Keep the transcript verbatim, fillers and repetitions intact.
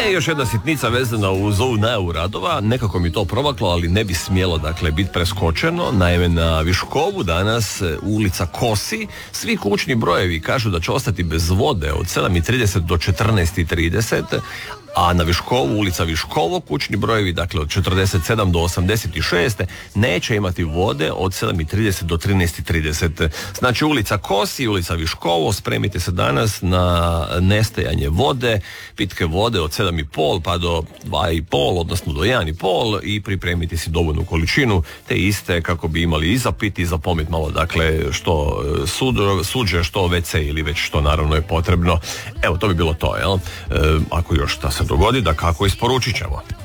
E, još jedna sitnica vezana uz ovu najavu radova, nekako mi to promaklo, ali ne bi smjelo, dakle, biti preskočeno. Naime, na Viškovu danas ulica kosi, svi kućni brojevi kažu da će ostati bez vode od sedam i trideset do četrnaest i trideset, a na Viškovu, ulica Viškovo, kućni brojevi, dakle, od četrdeset sedam do osamdeset šest neće imati vode od sedam i trideset do trinaest i trideset. Znači, ulica Kosi, ulica Viškovo, spremite se danas na nestajanje vode, pitke vode od sedam i pol pa do dva i pol, odnosno do jedan i pol, i pripremite si dovoljnu količinu, te iste kako bi imali i za pit i za pomit malo, dakle, što sud, suđe, što ve ce ili već što naravno je potrebno. Evo, to bi bilo to, jel? E, ako još šta se dogodi, da kako isporučit ćemo.